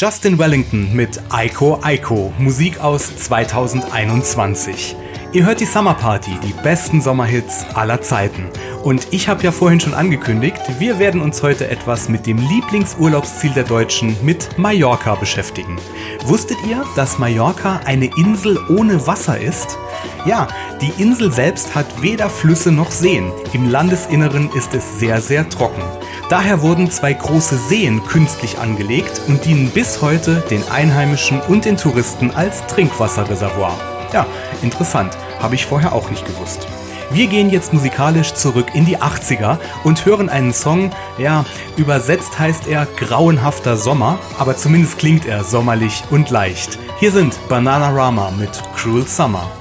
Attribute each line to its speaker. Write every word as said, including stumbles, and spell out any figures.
Speaker 1: Justin Wellington mit Aiko Aiko, Musik aus zweitausendeinundzwanzig. Ihr hört die Summer Party, die besten Sommerhits aller Zeiten. Und ich habe ja vorhin schon angekündigt, wir werden uns heute etwas mit dem Lieblingsurlaubsziel der Deutschen, mit Mallorca, beschäftigen. Wusstet ihr, dass Mallorca eine Insel ohne Wasser ist? Ja, die Insel selbst hat weder Flüsse noch Seen. Im Landesinneren ist es sehr, sehr trocken. Daher wurden zwei große Seen künstlich angelegt und dienen bis heute den Einheimischen und den Touristen als Trinkwasserreservoir. Ja, interessant, habe ich vorher auch nicht gewusst. Wir gehen jetzt musikalisch zurück in die achtziger und hören einen Song, ja, übersetzt heißt er Grauenhafter Sommer, aber zumindest klingt er sommerlich und leicht. Hier sind Bananarama mit Cruel Summer.